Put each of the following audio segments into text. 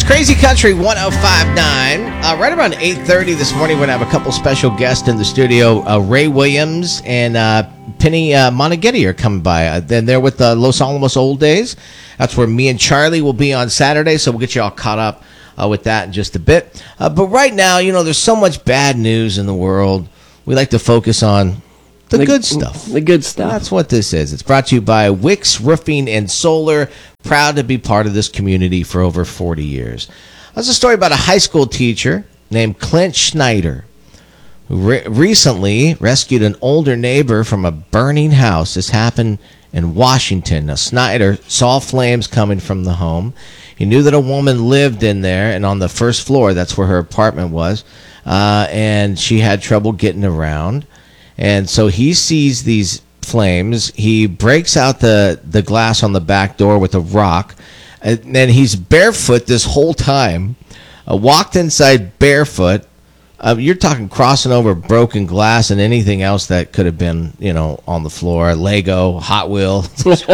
Crazy Country 105.9. Right around 8:30 this morning, we're going to have a couple special guests in the studio. Ray Williams and Penny Monaghetti are coming by. Then they're with Los Alamos Old Days. That's where me and Charlie will be on Saturday, so we'll get you all caught up with that in just a bit. But right now, there's so much bad news in the world. We like to focus on the good stuff. The good stuff. That's what this is. It's brought to you by Wicks Roofing and Solar. Proud to be part of this community for over 40 years. That's a story about a high school teacher named Clint Schneider, who recently rescued an older neighbor from a burning house. This happened in Washington. Now, Schneider saw flames coming from the home. He knew that a woman lived in there, and on the first floor, that's where her apartment was, and she had trouble getting around. And so he sees these flames. He breaks out the glass on the back door with a rock. And then he's barefoot this whole time. Walked inside barefoot. You're talking crossing over broken glass and anything else that could have been, on the floor. Lego, Hot Wheels.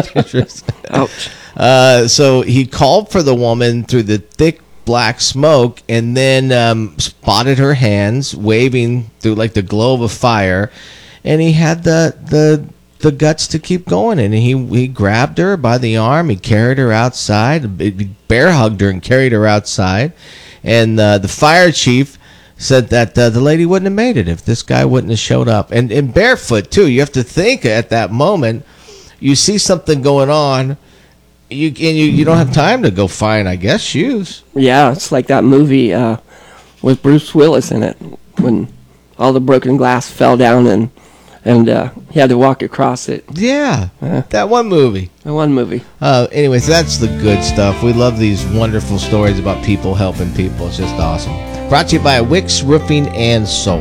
Ouch. So he called for the woman through the thick black smoke, and then spotted her hands waving through like the glow of a fire, and he had the guts to keep going, and he grabbed her by the arm. He carried her outside, he bear hugged her and carried her outside, and the fire chief said that the lady wouldn't have made it if this guy wouldn't have showed up, and barefoot too. You have to think at that moment, you see something going on. You don't have time to go find, I guess, shoes. Yeah, it's like that movie with Bruce Willis in it when all the broken glass fell down and he had to walk across it. Yeah, that one movie. Anyways, that's the good stuff. We love these wonderful stories about people helping people. It's just awesome. Brought to you by Wicks Roofing and Solar.